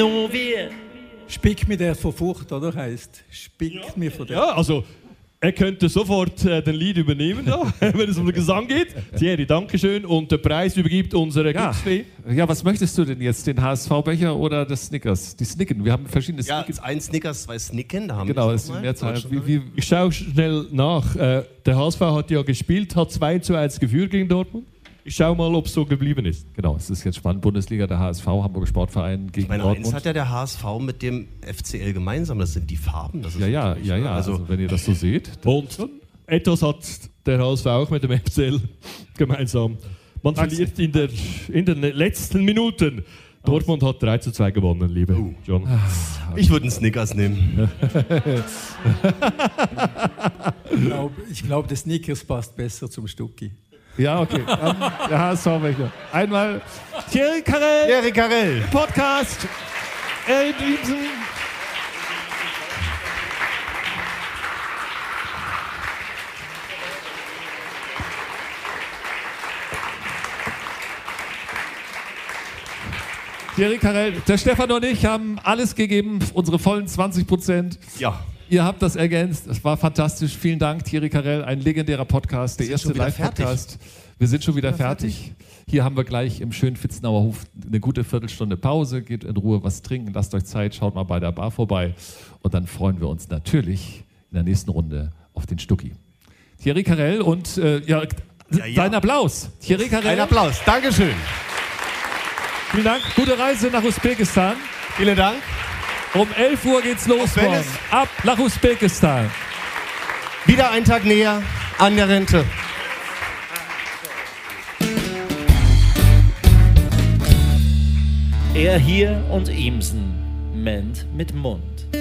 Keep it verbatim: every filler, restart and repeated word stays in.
Spick mir der vor Furcht, oder? Heisst, spick ja. mir vor der. Ja, also er könnte sofort äh, den Lied übernehmen, da, wenn es um den Gesang geht. Thierry, Dankeschön. Und der Preis übergibt unsere ja. Glücksfee. Ja, was möchtest du denn jetzt? Den H S V-Becher oder das Snickers? Die Snicken, wir haben verschiedene ja, Snickers. Ja, ein Snickers, zwei Snicken. Da haben genau, das ist die Mehrzahl. Wie, wie ich schaue schnell nach. Äh, der H S V hat ja gespielt, hat zwei zu eins geführt gegen Dortmund. Ich schaue mal, ob es so geblieben ist. Genau, es ist jetzt spannend. Bundesliga, der H S V, Hamburger Sportverein gegen ich meine, Dortmund. Eins hat ja der H S V mit dem F C L gemeinsam. Das sind die Farben. Das ist ja, ja, ja, ja. Also, also, wenn ihr das so seht. Und etwas hat der H S V auch mit dem F C L gemeinsam. Man verliert in, der, in den letzten Minuten. Dortmund hat drei zu zwei gewonnen, liebe oh. John. Ich würde einen Snickers nehmen. ich glaube, glaub, der Snickers passt besser zum Stucki. Ja, okay. Um, der H S V-Becher. Einmal Thierry Carrel. Thierry Carrel. Podcast. Erik Liebsen. Thierry Carrel, der Stefan und ich haben alles gegeben, unsere vollen zwanzig Prozent. Ja. Ihr habt das ergänzt, es war fantastisch. Vielen Dank, Thierry Carrel, ein legendärer Podcast, der erste Live-Podcast. Wir sind schon wieder fertig. fertig. Hier haben wir gleich im schönen Fitzenauer Hof eine gute Viertelstunde Pause. Geht in Ruhe was trinken, lasst euch Zeit, schaut mal bei der Bar vorbei. Und dann freuen wir uns natürlich in der nächsten Runde auf den Stucki. Thierry Carrel und äh, ja, ja, ja. Dein Applaus. Thierry Carrel. Ein Applaus, Dankeschön. Vielen Dank, gute Reise nach Usbekistan. Vielen Dank. Um elf Uhr geht's los morgen. Ab nach Usbekistan. Wieder ein Tag näher an der Rente. Er hier und Imsen, Ment mit Mund.